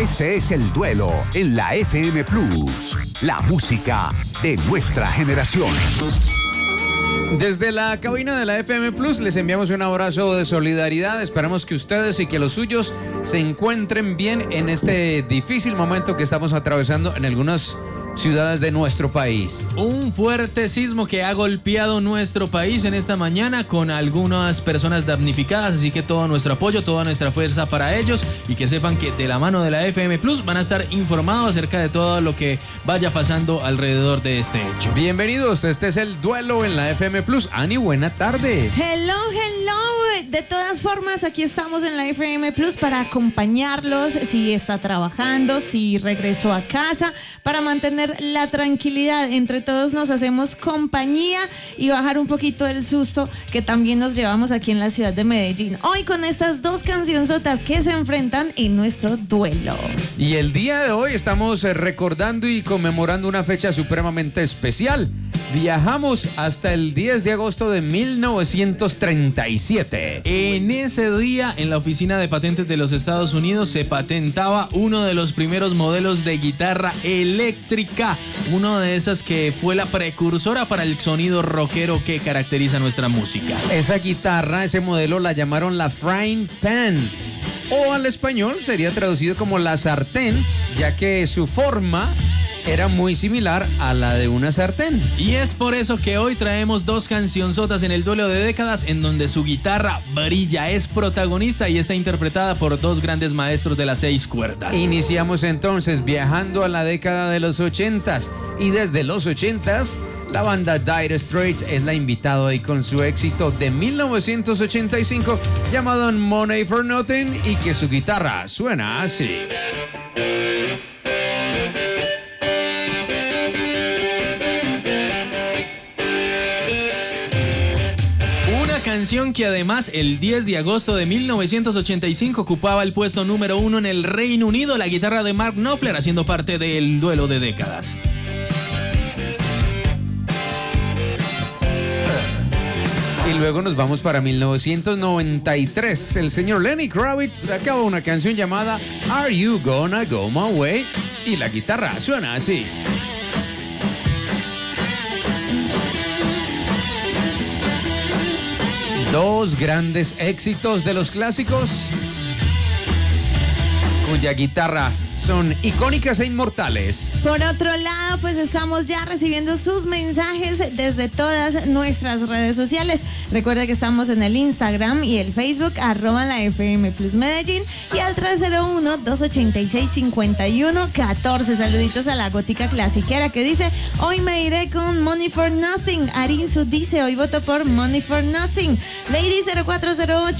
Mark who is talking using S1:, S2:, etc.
S1: Este es El Duelo en la FM Plus, la música de nuestra generación.
S2: Desde la cabina de la FM Plus les enviamos un abrazo de solidaridad. Esperamos que ustedes y que los suyos se encuentren bien en este difícil momento que estamos atravesando en algunas ciudades de nuestro país.
S3: Un fuerte sismo que ha golpeado nuestro país en esta mañana con algunas personas damnificadas, así que todo nuestro apoyo, toda nuestra fuerza para ellos, y que sepan que de la mano de la FM Plus van a estar informados acerca de todo lo que vaya pasando alrededor de este hecho.
S2: Bienvenidos, este es El Duelo en la FM Plus. Ani, buena tarde.
S4: Hello. De todas formas, aquí estamos en la FM Plus para acompañarlos si está trabajando, si regresó a casa, para mantener la tranquilidad. Entre todos nos hacemos compañía y bajar un poquito el susto que también nos llevamos aquí en la ciudad de Medellín. Hoy con estas dos cancionzotas que se enfrentan en nuestro duelo.
S2: Y el día de hoy estamos recordando y conmemorando una fecha supremamente especial. Viajamos hasta el 10 de agosto de 1937.
S3: En ese día, en la Oficina de Patentes de los Estados Unidos, se patentaba uno de los primeros modelos de guitarra eléctrica, uno de esas que fue la precursora para el sonido rockero que caracteriza nuestra música.
S2: Esa guitarra, ese modelo la llamaron la frying pan, o al español sería traducido como la sartén, ya que su forma era muy similar a la de una sartén.
S3: Y es por eso que hoy traemos dos cancionzotas en el duelo de décadas en donde su guitarra brilla, es protagonista y está interpretada por dos grandes maestros de las 6 cuerdas.
S2: Iniciamos entonces viajando a la década de los 80s, y desde los 80s la banda Dire Straits es la invitada hoy con su éxito de 1985 llamado Money for Nothing, y que su guitarra suena así.
S3: Canción que además el 10 de agosto de 1985 ocupaba el puesto número 1 en el Reino Unido, la guitarra de Mark Knopfler haciendo parte del duelo de décadas.
S2: Y luego nos vamos para 1993. El señor Lenny Kravitz sacaba una canción llamada Are You Gonna Go My Way, y la guitarra suena así. Dos grandes éxitos de los clásicos cuyas guitarras son icónicas e inmortales.
S4: Por otro lado, pues estamos ya recibiendo sus mensajes desde todas nuestras redes sociales. Recuerda que estamos en el Instagram y el Facebook, @la FM Plus Medellín, y al 301-286-5114. Saluditos a la gótica clasiquera que dice: hoy me iré con Money for Nothing. Arinzu dice: hoy voto por Money for Nothing. Lady 0408